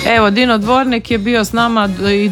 Evo, Dino Dvornik je bio s nama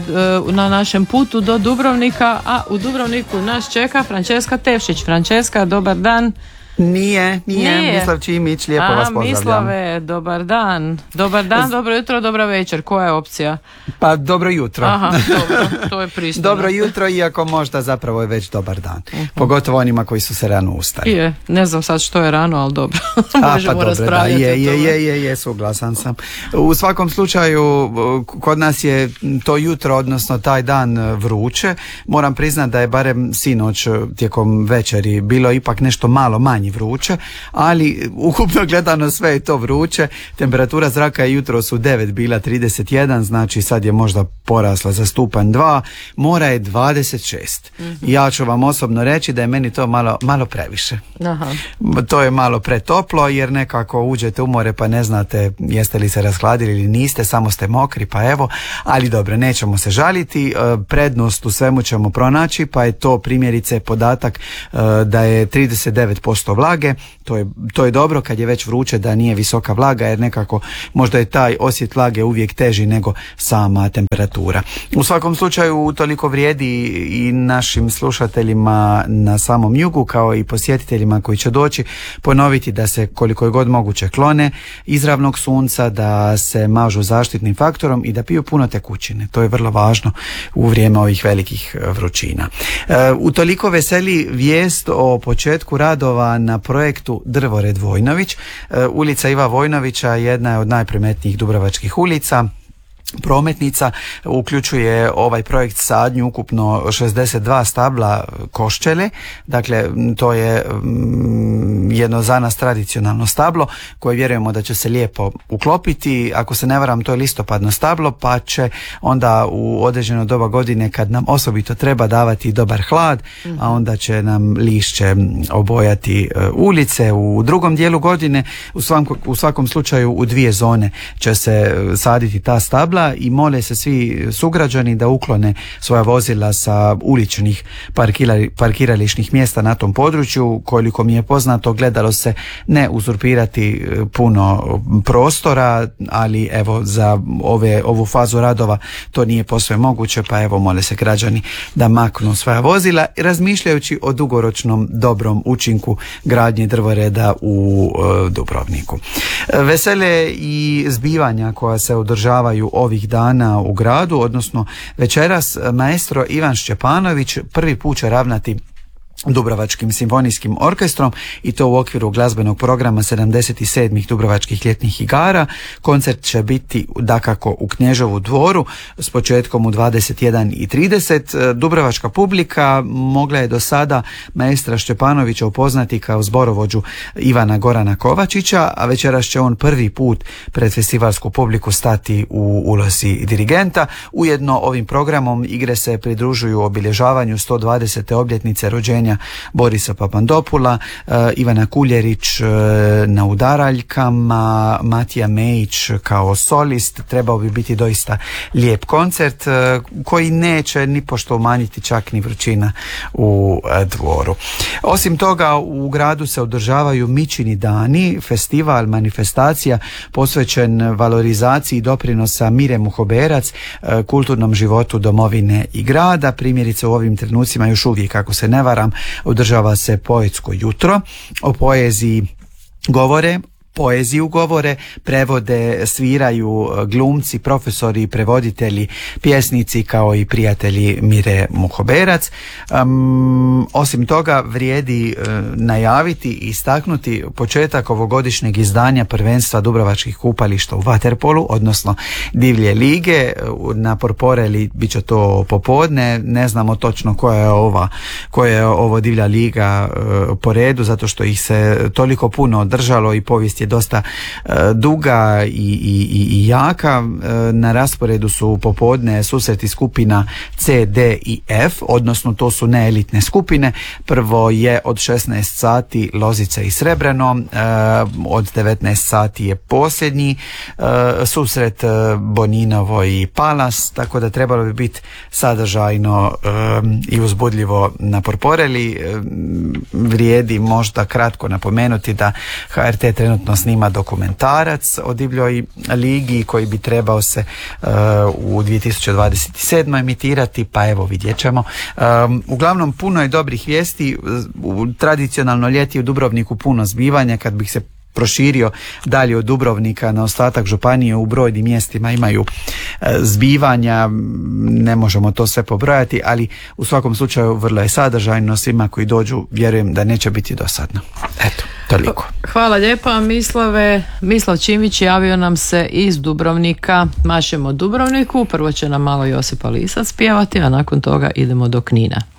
na našem putu do Dubrovnika, a u Dubrovniku nas čeka Frančeska Tevšić. Frančeska, dobar dan. Nije. Mislav Čimić, lijepo vas pozdravljam. Mislave, dobar dan. Dobar dan, dobro jutro, dobra večer. Koja je opcija? Pa dobro jutro. Aha, dobro, to je pristojno. Dobro jutro, iako možda zapravo je već dobar dan. Pogotovo onima koji su se rano ustali. Ne znam sad što je rano, ali dobro. Možemo raspravljati. Je, suglasan sam. U svakom slučaju, kod nas je to jutro, odnosno taj dan vruće. Moram priznati da je barem sinoć tijekom večeri bilo ipak nešto malo manje vruće, ali ukupno gledano sve je to vruće. Temperatura zraka je jutros u 9 bila 31, znači sad je možda porasla za stupanj 2, mora je 26. Ja ću vam osobno reći da je meni to malo previše. Aha. To je malo pretoplo, jer nekako uđete u more pa ne znate jeste li se rashladili ili niste, samo ste mokri, pa evo, ali dobro, nećemo se žaliti. Prednost u svemu ćemo pronaći, pa je to primjerice podatak da je 39% vlage. To je dobro kad je već vruće da nije visoka vlaga, jer nekako možda je taj osjet vlage uvijek teži nego sama temperatura. U svakom slučaju toliko vrijedi i našim slušateljima na samom jugu, kao i posjetiteljima koji će doći, ponoviti da se koliko je god moguće klone izravnog sunca, da se mažu zaštitnim faktorom i da piju puno tekućine. To je vrlo važno u vrijeme ovih velikih vrućina. Utoliko veseli vijest o početku radova na projektu Drvored Vojnović. Ulica Iva Vojnovića jedna je od najprometnijih dubrovačkih ulica. Prometnica uključuje ovaj projekt sadnju ukupno 62 stabla koščele, dakle to je jedno za nas tradicionalno stablo koje vjerujemo da će se lijepo uklopiti. Ako se ne varam, to je listopadno stablo, pa će onda u određeno doba godine kad nam osobito treba davati dobar hlad, a onda će nam lišće obojati ulice. U drugom dijelu godine u svakom slučaju u 2 zone će se saditi ta stabla i mole se svi sugrađani da uklone svoja vozila sa uličnih parkirališnih mjesta na tom području. Koliko mi je poznato, gledalo se ne uzurpirati puno prostora, ali evo za ovu fazu radova to nije posve moguće, pa evo mole se građani da maknu svoja vozila, razmišljajući o dugoročnom dobrom učinku gradnje drvoreda u Dubrovniku. Vesele i zbivanja koja se održavaju ovih dana u gradu, odnosno večeras maestro Ivan Šćepanović prvi put će ravnati Dubrovačkim simfonijskim orkestrom i to u okviru glazbenog programa 77. Dubrovačkih ljetnih igara. Koncert će biti dakako u Knježovu dvoru s početkom u 21:30. Dubrovačka publika mogla je do sada maestra Šćepanovića upoznati kao zborovođu Ivana Gorana Kovačića, a večeras će on prvi put pred festivalsku publiku stati u ulozi dirigenta. Ujedno ovim programom igre se pridružuju obilježavanju 120. obljetnice rođenja Borisa Papandopula, Ivana Kuljerić na udaraljkama, Matija Mejić kao solist. Trebao bi biti doista lijep koncert koji neće ni pošto umanjiti čak ni vrućina u dvoru. Osim toga, u gradu se održavaju Mičini dani, festival, manifestacija posvećen valorizaciji doprinosa Mire Muhoberac kulturnom životu domovine i grada. Primjerice u ovim trenucima još uvijek, ako se ne varam, održava se poetsko jutro. O poeziju govore, prevode, sviraju glumci, profesori, prevoditelji, pjesnici kao i prijatelji Mire Muhoberac. Osim toga vrijedi najaviti i istaknuti početak ovogodišnjeg izdanja prvenstva dubrovačkih kupališta u vaterpolu, odnosno Divlje lige. Na Porporeli bit će to popodne, ne znamo točno koja je ovo Divlja liga po redu, zato što ih se toliko puno održalo i povijest je dosta duga i jaka. Na rasporedu su popodne susreti skupina C, D i F, odnosno to su neelitne skupine. Prvo je od 16 sati Lozice i Srebreno, od 19 sati je posljednji susret Boninovo i Palas, tako da trebalo bi biti sadržajno i uzbudljivo na Porporeli. Vrijedi možda kratko napomenuti da HRT trenutno snima dokumentarac o divljoj ligi koji bi trebao se u 2027. emitirati, pa evo vidjet ćemo. Uglavnom puno je dobrih vijesti, tradicionalno ljeti u Dubrovniku puno zbivanja, kad bih se proširio dalje od Dubrovnika na ostatak županije, u brojnim mjestima imaju zbivanja, ne možemo to sve pobrojati, ali u svakom slučaju vrlo je sadržajno, svima koji dođu vjerujem da neće biti dosadno. Eto, toliko. Hvala lijepa Mislav Čimić javio nam se iz Dubrovnika. Mašemo Dubrovniku, prvo će nam malo Josipa Lisac pjevati, a nakon toga idemo do Knina.